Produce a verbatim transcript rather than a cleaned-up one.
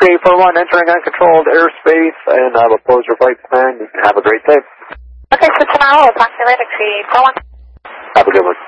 Create four one, entering uncontrolled airspace, and I will close your flight plan. You can have a great day. Okay, so tomorrow we'll talk to you later. Create four one. Have a good one.